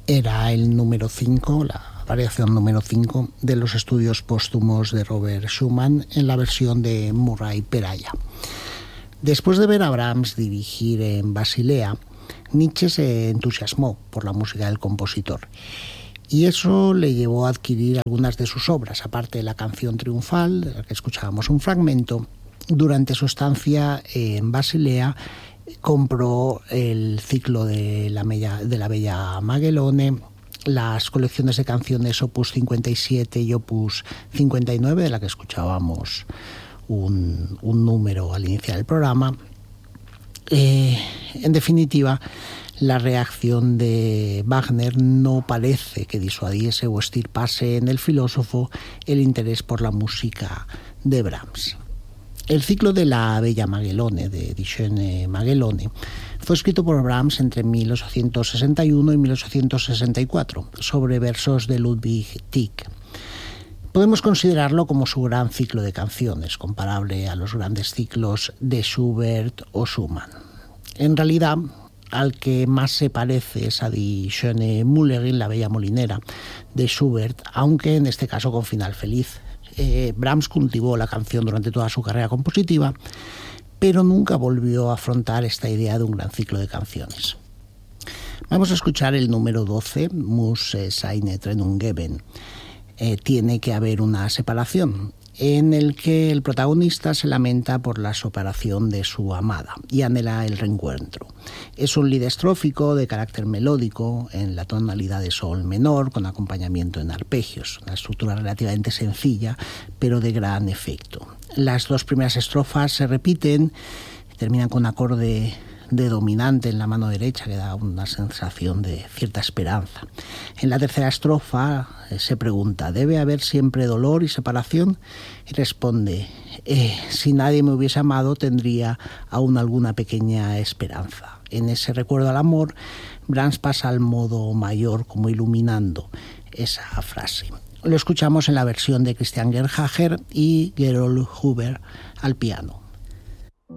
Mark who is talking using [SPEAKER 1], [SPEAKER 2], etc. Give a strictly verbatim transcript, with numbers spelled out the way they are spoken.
[SPEAKER 1] Era el número cinco, la variación número cinco de los estudios póstumos de Robert Schumann en la versión de Murray Peraya. Después de ver a Brahms dirigir en Basilea, Nietzsche se entusiasmó por la música del compositor y eso le llevó a adquirir algunas de sus obras, aparte de la canción triunfal, de la que escuchábamos un fragmento. Durante su estancia en Basilea compró el ciclo de la, Bella, de la Bella Magelone, las colecciones de canciones Opus cincuenta y siete y Opus cincuenta y nueve, de la que escuchábamos un, un número al iniciar el programa. Eh, en definitiva, la reacción de Wagner no parece que disuadiese o extirpase en el filósofo el interés por la música de Brahms. El ciclo de la Bella Magelone, de Die schöne Magelone, fue escrito por Brahms entre mil ochocientos sesenta y uno y mil ochocientos sesenta y cuatro, sobre versos de Ludwig Tieck. Podemos considerarlo como su gran ciclo de canciones, comparable a los grandes ciclos de Schubert o Schumann. En realidad, al que más se parece es a Die schöne Müllerin, la Bella Molinera, de Schubert, aunque en este caso con final feliz. Eh, Brahms cultivó la canción durante toda su carrera compositiva, pero nunca volvió a afrontar esta idea de un gran ciclo de canciones. Vamos a escuchar el número doce, Muss seine Trennung geben. Eh, tiene que haber una separación, en el que el protagonista se lamenta por la separación de su amada y anhela el reencuentro. Es un lied estrófico de carácter melódico en la tonalidad de sol menor con acompañamiento en arpegios, una estructura relativamente sencilla pero de gran efecto. Las dos primeras estrofas se repiten, terminan con un acorde de dominante en la mano derecha que da una sensación de cierta esperanza. En la tercera estrofa eh, se pregunta, ¿debe haber siempre dolor y separación? Y responde, eh, si nadie me hubiese amado tendría aún alguna pequeña esperanza. En ese recuerdo al amor, Brahms pasa al modo mayor como iluminando esa frase. Lo escuchamos en la versión de Christian Gerhager y Gerold Huber al piano.